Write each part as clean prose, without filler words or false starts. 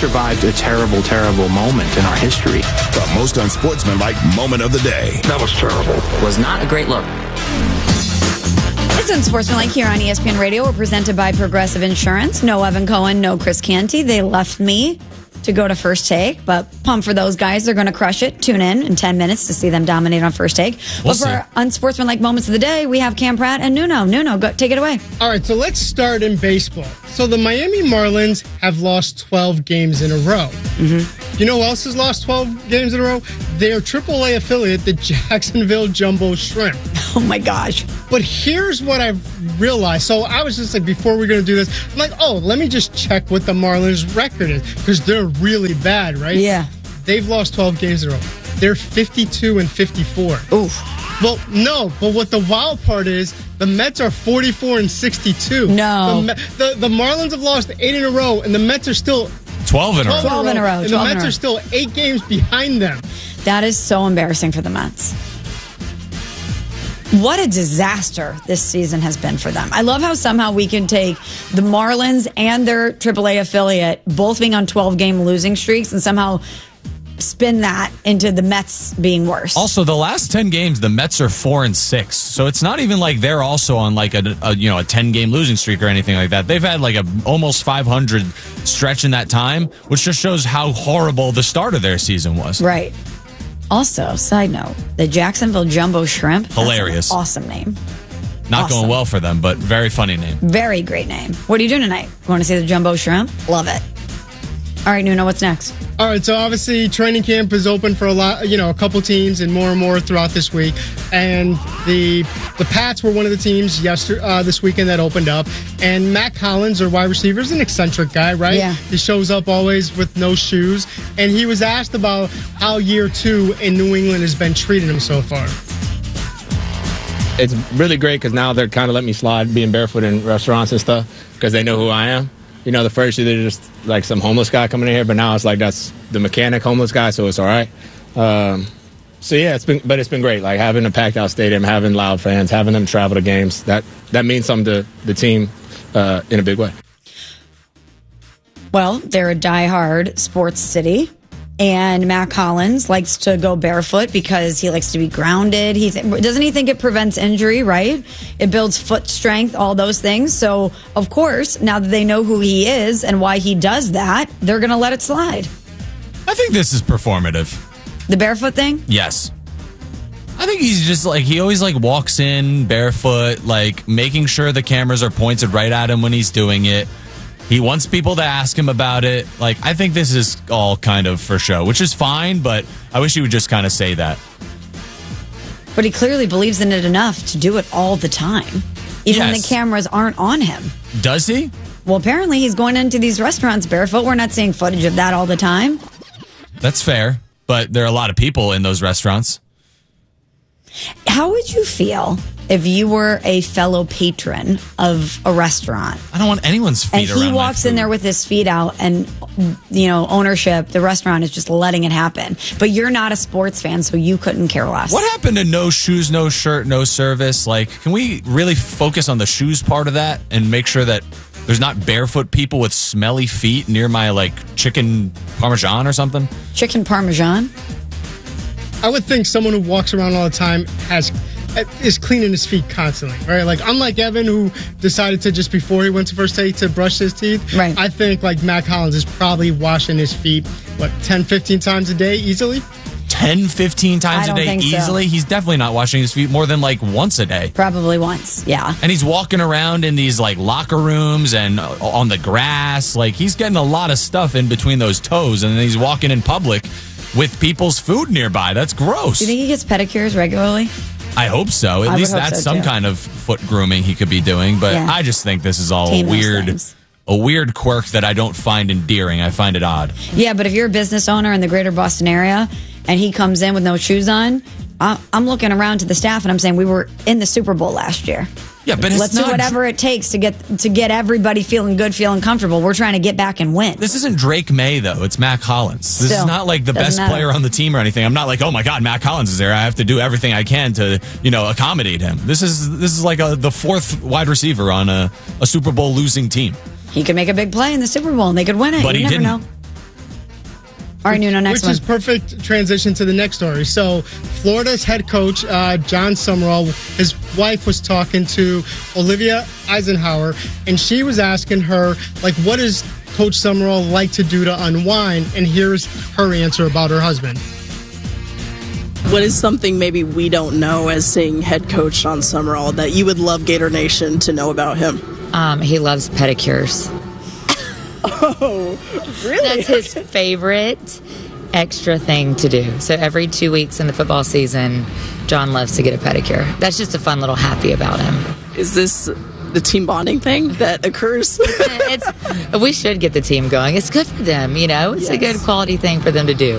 survived a terrible, terrible moment in our history. The most unsportsmanlike moment of the day. That was terrible. Was not a great look. It's Unsportsmanlike here on ESPN Radio. We're presented by Progressive Insurance. No Evan Cohen, no Chris Canty. They left me to go to First Take, but pumped for those guys. They're going to crush it. Tune in 10 minutes to see them dominate on First Take. But for our unsportsmanlike moments of the day, we have Cam Pratt and Nuno. Nuno, go, take it away. All right, so let's start in baseball. So the Miami Marlins have lost 12 games in a row. Mm-hmm. You know who else has lost 12 games in a row? Their AAA affiliate, the Jacksonville Jumbo Shrimp. Oh, my gosh. But here's what I've realized. So I was just like, before we're going to do this, I'm like, let me just check what the Marlins' record is, because they're really bad, right? Yeah. They've lost 12 games in a row. They're 52 and 54. Oof. Well, no, but what the wild part is, the Mets are 44 and 62. No. The Marlins have lost 8 in a row, and the Mets are still 12 in a row. And the Mets are still 8 games behind them. That is so embarrassing for the Mets. What a disaster this season has been for them. I love how somehow we can take the Marlins and their AAA affiliate both being on 12-game losing streaks and somehow spin that into the Mets being worse. Also, the last 10 games, the Mets are 4-6. So it's not even like they're also on like a 10-game losing streak or anything like that. They've had like a almost 500 stretch in that time, which just shows how horrible the start of their season was. Right. Also, side note, the Jacksonville Jumbo Shrimp. Hilarious. Awesome name. Not going well for them, but very funny name. Very great name. What are you doing tonight? Want to see the Jumbo Shrimp? Love it. All right, Nuno, what's next? All right, so obviously training camp is open for a couple teams and more throughout this week. And the Pats were one of the teams this weekend that opened up. And Matt Collins, their wide receiver, is an eccentric guy, right? Yeah. He shows up always with no shoes. And he was asked about how year 2 in New England has been treating him so far. It's really great because now they're kind of letting me slide being barefoot in restaurants and stuff because they know who I am. The first year they're just like some homeless guy coming in here, but now it's like that's the mechanic homeless guy, so it's all right. So yeah, it's been great. Like having a packed out stadium, having loud fans, having them travel to games. That means something to the team in a big way. Well, they're a diehard sports city, and Matt Collins likes to go barefoot because he likes to be grounded. Doesn't he think it prevents injury, right? It builds foot strength, all those things. So, of course, now that they know who he is and why he does that, they're going to let it slide. I think this is performative. The barefoot thing? Yes. I think he's just he always walks in barefoot, making sure the cameras are pointed right at him when he's doing it. He wants people to ask him about it. I think this is all kind of for show, which is fine, but I wish he would just kind of say that. But he clearly believes in it enough to do it all the time, even when the cameras aren't on him. Does he? Well, apparently he's going into these restaurants barefoot. We're not seeing footage of that all the time. That's fair, but there are a lot of people in those restaurants. How would you feel if you were a fellow patron of a restaurant? I don't want anyone's feet around. And he walks in there with his feet out and, ownership, the restaurant is just letting it happen. But you're not a sports fan, so you couldn't care less. What happened to no shoes, no shirt, no service? Can we really focus on the shoes part of that and make sure that there's not barefoot people with smelly feet near my, chicken parmesan or something? Chicken parmesan? I would think someone who walks around all the time is cleaning his feet constantly, right? Unlike Evan, who decided to just before he went to First Take to brush his teeth. Right. I think Matt Collins is probably washing his feet 10, 15 times a day easily. 10, 15 times a day easily? So. He's definitely not washing his feet more than once a day. Probably once, yeah. And he's walking around in these locker rooms and on the grass. He's getting a lot of stuff in between those toes, and then he's walking in public with people's food nearby. That's gross. Do you think he gets pedicures regularly? I hope so. At least that's some kind of foot grooming he could be doing. But yeah. I just think this is all a weird quirk that I don't find endearing. I find it odd. Yeah, but if you're a business owner in the greater Boston area and he comes in with no shoes on, I'm looking around to the staff and I'm saying we were in the Super Bowl last year. Yeah, but let's do whatever it takes to get everybody feeling good, feeling comfortable. We're trying to get back and win. This isn't Drake May, though. It's Matt Collins. This is not the best player on the team or anything. I'm not oh my God, Matt Collins is there. I have to do everything I can to accommodate him. This is the fourth wide receiver on a Super Bowl losing team. He could make a big play in the Super Bowl and they could win it. But you never know. All right, Nuno, next which one. is perfect transition to the next story. So, Florida's head coach, John Summerall, his wife was talking to Olivia Eisenhower, and she was asking her, like, what does Coach Summerall like to do to unwind? And here's her answer about her husband. What is something maybe we don't know as seeing head coach John Summerall that you would love Gator Nation to know about him? He loves pedicures. Oh, really? That's his favorite extra thing to do. So every 2 weeks in the football season, John loves to get a pedicure. That's just a fun little happy about him. Is this the team bonding thing that occurs? We should get the team going. It's good for them, you know. It's a good quality thing for them to do.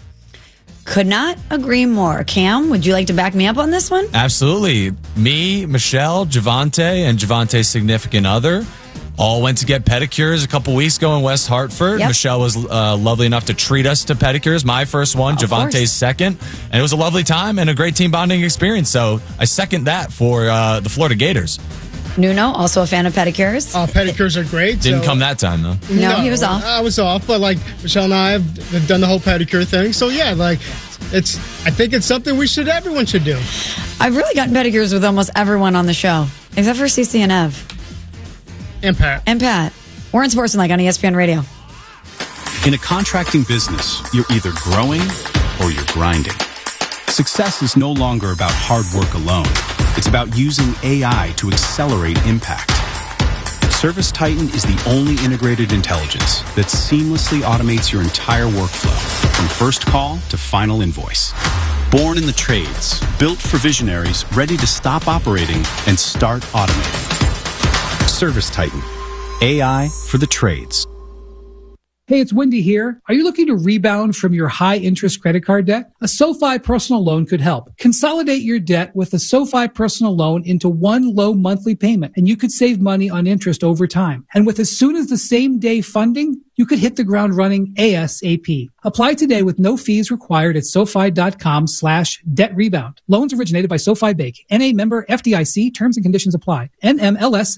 Could not agree more. Cam, would you like to back me up on this one? Absolutely. Me, Michelle, Javante, and Javante's significant other all went to get pedicures a couple weeks ago in West Hartford. Yep. Michelle was lovely enough to treat us to pedicures. My first one, Javante's second. And it was a lovely time and a great team bonding experience. So I second that for the Florida Gators. Nuno, also a fan of pedicures. Pedicures are great. Didn't come that time, though. No, he was off. I was off, but like Michelle and I have done the whole pedicure thing. So yeah, like I think it's something everyone should do. I've really gotten pedicures with almost everyone on the show, except for CeCe and Ev. And Pat. We're in Sportsmanlike on ESPN Radio. In a contracting business, you're either growing or you're grinding. Success is no longer about hard work alone. It's about using AI to accelerate impact. ServiceTitan is the only integrated intelligence that seamlessly automates your entire workflow, from first call to final invoice. Born in the trades, built for visionaries ready to stop operating and start automating. ServiceTitan, AI for the trades. Hey, it's Wendy here. Are you looking to rebound from your high-interest credit card debt? A SoFi personal loan could help. Consolidate your debt with a SoFi personal loan into one low monthly payment, and you could save money on interest over time. And with as soon as the same day funding, you could hit the ground running ASAP. Apply today with no fees required at SoFi.com/debt rebound. Loans originated by SoFi Bank. NA member FDIC. Terms and conditions apply. NMLS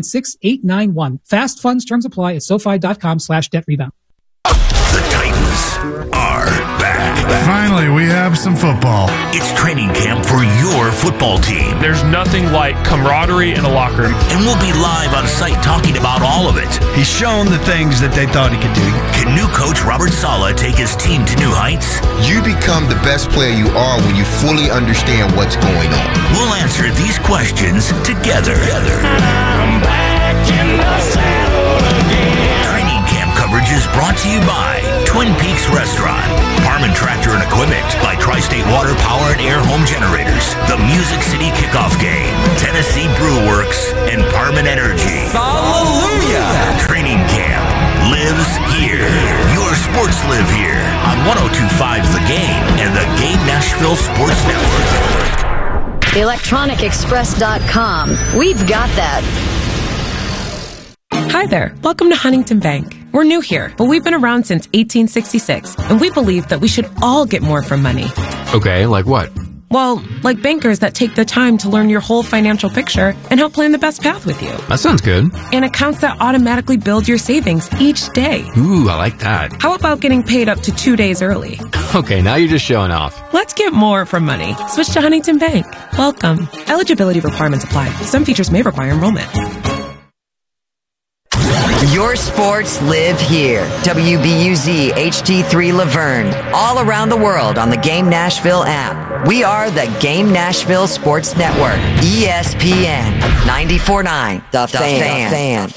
696891. Fast funds terms apply at SoFi.com/debt rebound. The Titans are back. Finally, we have some football. It's training camp for your football team. There's nothing like camaraderie in a locker room. And we'll be live on site talking about all of it. He's shown the things that they thought he could do. Can new coach Robert Saleh take his team to new heights? You become the best player you are when you fully understand what's going on. We'll answer these questions together. I'm back in the saddle again. Training camp coverage is brought to you by Twin Peaks Restaurant, Parman Tractor and Equipment, by Tri-State Water Power and Air Home Generators, the Music City Kickoff Game, Tennessee Brew Works, and Parman Energy. Hallelujah! Training camp lives here. Your sports live here on 102.5 The Game and the Game Nashville Sports Network. ElectronicExpress.com. We've got that. Hi there. Welcome to Huntington Bank. We're new here, but we've been around since 1866, and we believe that we should all get more from money. Okay, like what? Well, like bankers that take the time to learn your whole financial picture and help plan the best path with you. That sounds good. And accounts that automatically build your savings each day. Ooh, I like that. How about getting paid up to 2 days early? Okay, now you're just showing off. Let's get more from money. Switch to Huntington Bank. Welcome. Eligibility requirements apply. Some features may require enrollment. Your sports live here. WBUZ HD3 Laverne. All around the world on the Game Nashville app. We are the Game Nashville Sports Network. ESPN 94.9. The Fan.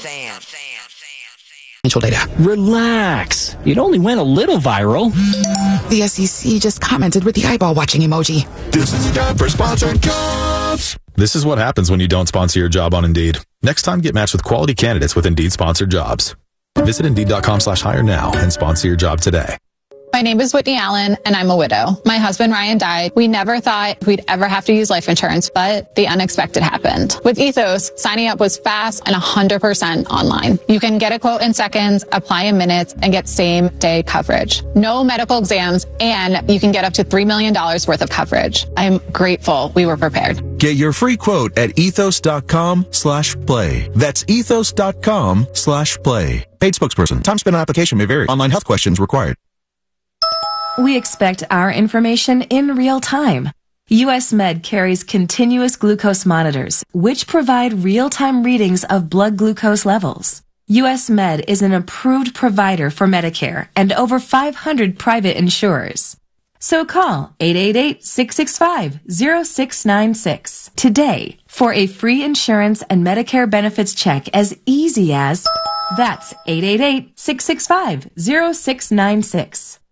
Data. Relax. It only went a little viral. The SEC just commented with the eyeball watching emoji. This is the time for sponsored jobs. This is what happens when you don't sponsor your job on Indeed. Next time, get matched with quality candidates with Indeed sponsored jobs. Visit Indeed.com/hire now and sponsor your job today. My name is Whitney Allen, and I'm a widow. My husband, Ryan, died. We never thought we'd ever have to use life insurance, but the unexpected happened. With Ethos, signing up was fast and 100% online. You can get a quote in seconds, apply in minutes, and get same-day coverage. No medical exams, and you can get up to $3 million worth of coverage. I'm grateful we were prepared. Get your free quote at ethos.com/play. That's ethos.com/play. Paid spokesperson. Time spent on application may vary. Online health questions required. We expect our information in real time. US Med carries continuous glucose monitors, which provide real-time readings of blood glucose levels. US Med is an approved provider for Medicare and over 500 private insurers. So call 888-665-0696 today for a free insurance and Medicare benefits check as easy as... That's 888-665-0696.